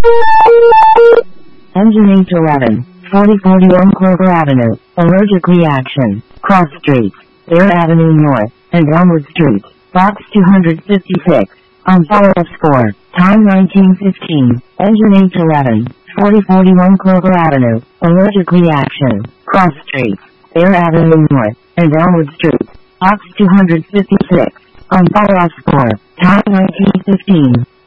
Engine H11, 4041 Clover Avenue, allergic reaction, cross streets, Air Avenue North, and Elmwood Street, box 256, on follow-up score, time 1915, engine H11, 4041 Clover Avenue, allergic reaction, cross streets, Air Avenue North, and Elmwood Street, box 256, on follow-up score, time 1915.